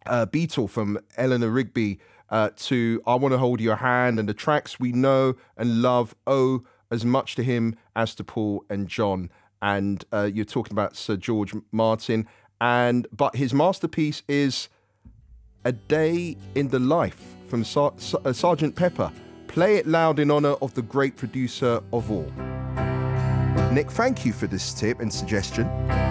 Beetle from Eleanor Rigby to I Want to Hold Your Hand, and the tracks we know and love owe as much to him as to Paul and John. And you're talking about Sir George Martin, but his masterpiece is A Day in the Life from Sergeant Pepper. Play it loud in honour of the great producer of all. Nick, thank you for this tip and suggestion.